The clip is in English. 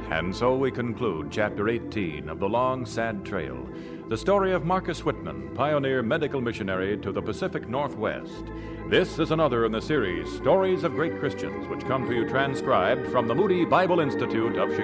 And so we conclude Chapter 18 of The Long, Sad Trail, the story of Marcus Whitman, pioneer medical missionary to the Pacific Northwest. This is another in the series, Stories of Great Christians, which come to you transcribed from the Moody Bible Institute of Chicago.